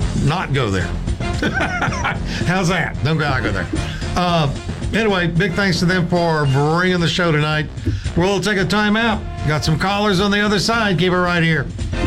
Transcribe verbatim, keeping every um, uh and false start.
not go there. How's that? Don't go, I go there. Uh, anyway, big thanks to them for bringing the show tonight. We'll take a time out. Got some callers on the other side. Keep it right here.